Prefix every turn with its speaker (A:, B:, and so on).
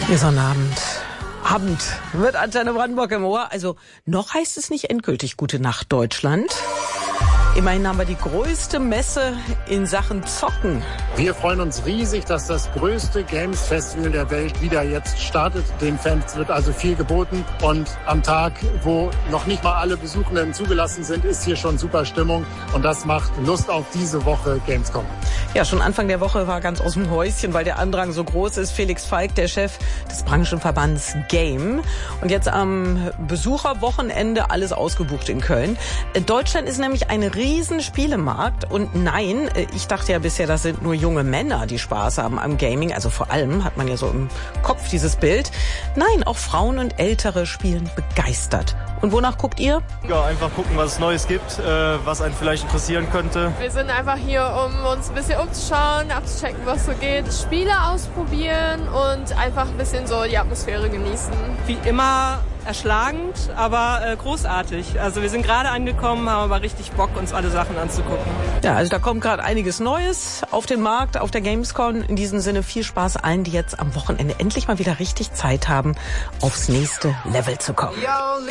A: Ihr Sonnabend. Abend wird Antenne Brandenburg im Ohr. Also noch heißt es nicht endgültig Gute Nacht Deutschland. Immerhin haben wir die größte Messe in Sachen Zocken.
B: Wir freuen uns riesig, dass das größte Games Festival der Welt wieder jetzt startet. Den Fans wird also viel geboten. Und am Tag, wo noch nicht mal alle Besuchenden zugelassen sind, ist hier schon super Stimmung. Und das macht Lust auf diese Woche Gamescom.
A: Ja, schon Anfang der Woche war ganz aus dem Häuschen, weil der Andrang so groß ist. Felix Falk, der Chef des Branchenverbands Game. Und jetzt am Besucherwochenende alles ausgebucht in Köln. Deutschland ist nämlich ein riesen Spielemarkt. Und nein, ich dachte ja bisher, das sind nur junge Männer, die Spaß haben am Gaming. Also vor allem hat man ja so im Kopf dieses Bild. Nein, auch Frauen und Ältere spielen begeistert. Und wonach guckt ihr?
C: Ja, einfach gucken, was es Neues gibt, was einen vielleicht interessieren könnte.
D: Wir sind einfach hier, um uns ein bisschen umzuschauen, abzuchecken, was so geht, Spiele ausprobieren und einfach ein bisschen so die Atmosphäre genießen.
E: Wie immer erschlagend, aber großartig. Also wir sind gerade angekommen, haben aber richtig Bock, uns alle Sachen anzugucken.
A: Ja, also da kommt gerade einiges Neues auf den Markt, auf der Gamescom. In diesem Sinne viel Spaß allen, die jetzt am Wochenende endlich mal wieder richtig Zeit haben, aufs nächste Level zu kommen.